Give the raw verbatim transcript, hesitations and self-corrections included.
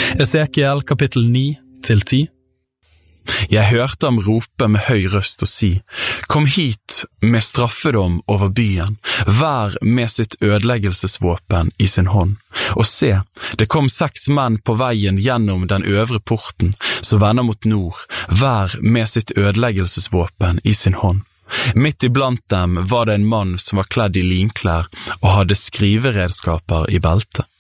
Esekiel kapittel ni til ti. Jeg hørte ham rope med høy røst og si, «Kom hit med straffedom over byen, hver med sitt ødeleggelsesvåpen i sin hånd. Og se, det kom seks menn på veien gjennom den øvre porten, som vender mot nord, hver med sitt ødeleggelsesvåpen i sin hånd. Midt iblant dem var det en mann som var kledd i linklær og hadde skriveredskaper i beltet.